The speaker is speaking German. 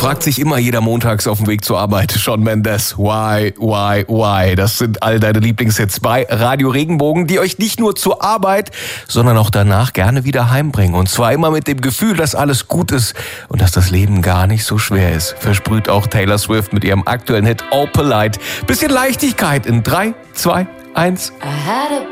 fragt sich immer jeder montags auf dem Weg zur Arbeit. Shawn Mendes, why? Das sind all deine Lieblingshits bei Radio Regenbogen, die euch nicht nur zur Arbeit, sondern auch danach gerne wieder heimbringen. Und zwar immer mit dem Gefühl, dass alles gut ist und dass das Leben gar nicht so schwer ist. Versprüht auch Taylor Swift mit ihrem aktuellen Hit All Polite. Bisschen Leichtigkeit in 3, 2, 1.